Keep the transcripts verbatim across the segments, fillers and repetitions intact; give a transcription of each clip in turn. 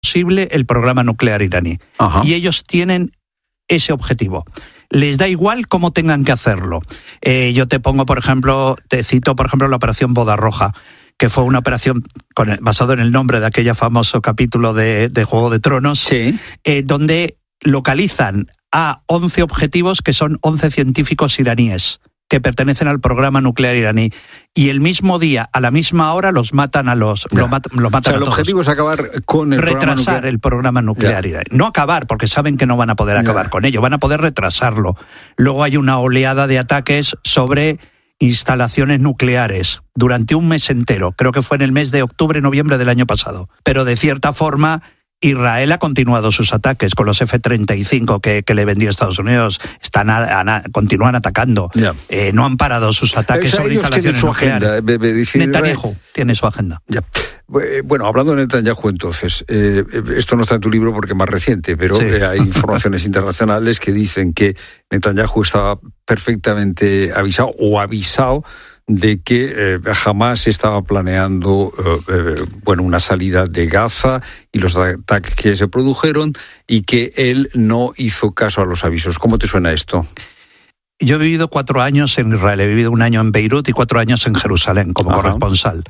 imposible el programa nuclear iraní. Ajá. Y ellos tienen ese objetivo. Les da igual cómo tengan que hacerlo. Eh, yo te pongo, por ejemplo, te cito, por ejemplo, la operación Boda Roja, que fue una operación con el, basado en el nombre de aquel famoso capítulo de, de Juego de Tronos, sí. eh, donde localizan a once objetivos que son once científicos iraníes que pertenecen al programa nuclear iraní. Y el mismo día, a la misma hora, los matan a los lo mat, lo matan o sea, a el todos. objetivo es acabar con el retrasar programa nuclear. el programa nuclear iraní. No acabar, porque saben que no van a poder acabar ya. con ello, van a poder retrasarlo. Luego hay una oleada de ataques sobre instalaciones nucleares durante un mes entero. Creo que fue en el mes de octubre, noviembre del año pasado. Pero de cierta forma, Israel ha continuado sus ataques con los F treinta y cinco que, que le vendió Estados Unidos. Están a, a, continúan atacando. Yeah. Eh, no han parado sus ataques sobre instalaciones nucleares. Netanyahu tiene su agenda. Yeah. Bueno, hablando de Netanyahu entonces, eh, esto no está en tu libro porque es más reciente, pero sí. eh, hay informaciones internacionales que dicen que Netanyahu estaba perfectamente avisado o avisado de que eh, Hamás estaba planeando eh, eh, bueno, una salida de Gaza y los ataques que se produjeron y que él no hizo caso a los avisos. ¿Cómo te suena esto? Yo he vivido cuatro años en Israel, he vivido un año en Beirut y cuatro años en Jerusalén como Ajá. corresponsal.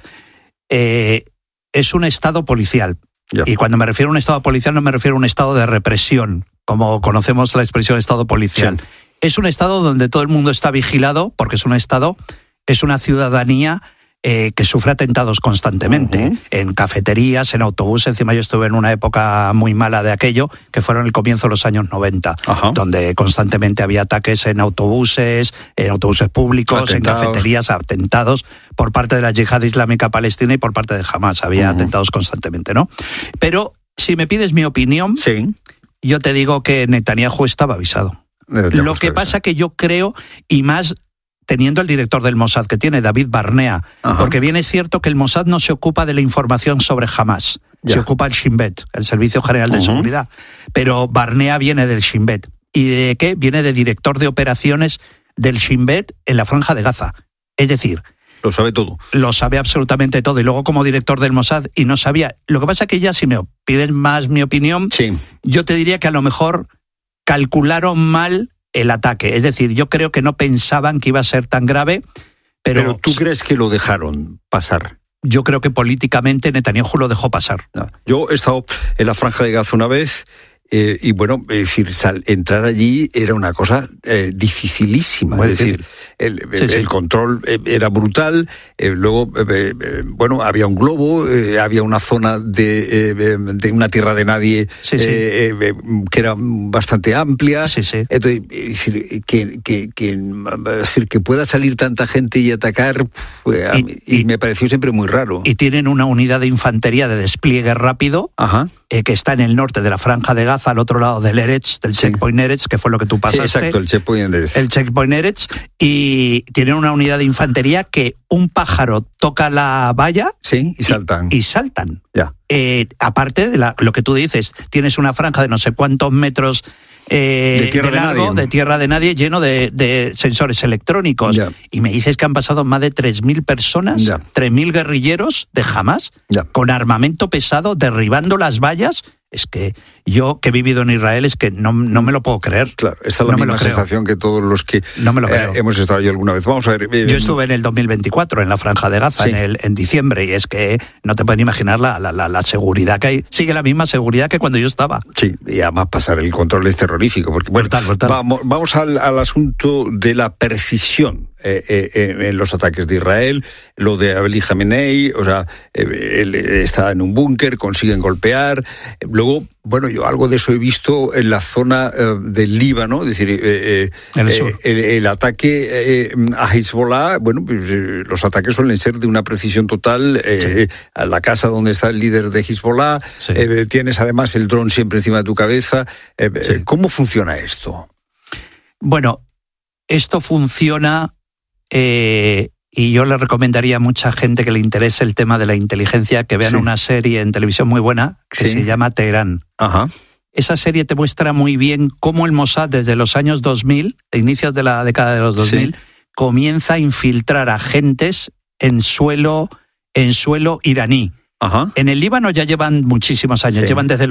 Eh, es un estado policial. Ya. Y cuando me refiero a un estado policial no me refiero a un estado de represión, como conocemos la expresión estado policial. Sí. Es un estado donde todo el mundo está vigilado porque es un estado... Es una ciudadanía eh, que sufre atentados constantemente, uh-huh. en cafeterías, en autobuses. Encima yo estuve en una época muy mala de aquello, que fueron el comienzo de los años noventa, uh-huh. donde constantemente había ataques en autobuses, en autobuses públicos, atentados. En cafeterías, atentados por parte de la Yihad Islámica Palestina y por parte de Hamás. Había uh-huh. atentados constantemente, ¿no? Pero si me pides mi opinión, sí. yo te digo que Netanyahu estaba avisado. Netanyahu Lo que está pasa avisado. Que yo creo, y más... teniendo el director del Mossad que tiene, David Barnea, Ajá. porque bien es cierto que el Mossad no se ocupa de la información sobre Hamás, ya. se ocupa el Shin Bet, el Servicio General de uh-huh. Seguridad, pero Barnea viene del Shin Bet. ¿Y de qué? Viene de director de operaciones del Shin Bet en la Franja de Gaza. Es decir... Lo sabe todo. Lo sabe absolutamente todo. Y luego como director del Mossad, y no sabía... Lo que pasa es que ya si me piden más mi opinión, sí. yo te diría que a lo mejor calcularon mal el ataque. Es decir, yo creo que no pensaban que iba a ser tan grave, pero... Pero ¿tú crees que lo dejaron pasar? Yo creo que políticamente Netanyahu lo dejó pasar. No. Yo he estado en la Franja de Gaza una vez eh, y bueno, es decir, sal, entrar allí era una cosa eh, dificilísima. Muy es difícil. decir, el, sí, el, sí. el control era brutal. Eh, luego, eh, eh, bueno, había un globo, eh, había una zona de, eh, de una tierra de nadie sí, sí. Eh, eh, que era bastante amplia. Sí, sí. Entonces, es decir, que, que, que, es decir, que pueda salir tanta gente y atacar, pues, y, mí, y, y me pareció siempre muy raro. Y tienen una unidad de infantería de despliegue rápido Ajá. Eh, que está en el norte de la Franja de Gaza, al otro lado del Eretz, del sí. checkpoint Eretz, que fue lo que tú pasaste. Sí, exacto, el checkpoint Eretz. El checkpoint Eretz, y tienen una unidad de infantería que un pájaro toca la valla sí, y saltan. Y, y saltan. Ya. Eh, aparte de la, lo que tú dices, tienes una franja de no sé cuántos metros eh, de, tierra de largo, de, de tierra de nadie, lleno de, de sensores electrónicos. Ya. Y me dices que han pasado más de tres mil personas, ya. tres mil guerrilleros de Hamás, ya. con armamento pesado, derribando las vallas. Es que yo, que he vivido en Israel, es que no, no me lo puedo creer. Claro, esa es la no misma sensación que todos los que no me lo creo. Eh, hemos estado yo alguna vez. Vamos a ver. Eh, yo estuve en el dos mil veinticuatro en la Franja de Gaza, sí. en, el, en diciembre, y es que no te pueden imaginar la, la, la, la seguridad que hay. Sigue la misma seguridad que cuando yo estaba. Sí, y además pasar el control es terrorífico. Porque, bueno, brutal, brutal. Vamos, vamos al, al asunto de la precisión. Eh, eh, en los ataques de Israel, lo de Ali Khamenei, o sea, eh, él está en un búnker, consiguen golpear. Luego, bueno, yo algo de eso he visto en la zona eh, del Líbano, es decir, eh, eh, el, eh, el, el ataque eh, a Hezbollah, bueno, pues, eh, los ataques suelen ser de una precisión total, eh, sí. a la casa donde está el líder de Hezbollah, sí. eh, tienes además el dron siempre encima de tu cabeza. Eh, sí. ¿Cómo funciona esto? Bueno, esto funciona... Eh, y yo le recomendaría a mucha gente que le interese el tema de la inteligencia que vean sí. una serie en televisión muy buena que sí. se llama Teherán. Ajá. Esa serie te muestra muy bien cómo el Mossad desde los años dos mil, de inicios de la década de los dos mil, sí. comienza a infiltrar agentes en suelo, en suelo iraní. Ajá. En el Líbano ya llevan muchísimos años, sí. llevan desde